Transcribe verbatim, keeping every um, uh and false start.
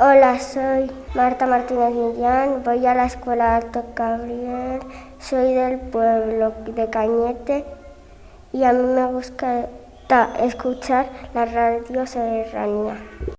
Hola, soy Marta Martínez Millán, voy a la escuela Alto Gabriel, soy del pueblo de Cañete y a mí me gusta escuchar la radio serranía.